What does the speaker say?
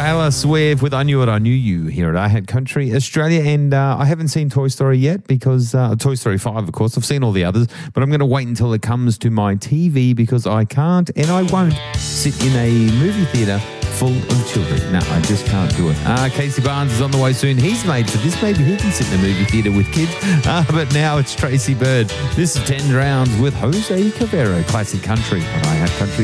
Taylor Swift with I Knew It, I Knew You here at I Had Country Australia. And I haven't seen Toy Story yet because Toy Story 5, of course. I've seen all the others, but I'm going to wait until it comes to my TV because I can't and I won't sit in a movie theatre full of children. No, I just can't do it. Casey Barnes is on the way soon. He's made for this. Maybe he can sit in a movie theatre with kids. But now it's Tracy Bird. This is 10 Rounds with Jose Cavero, classic country on I Had Country.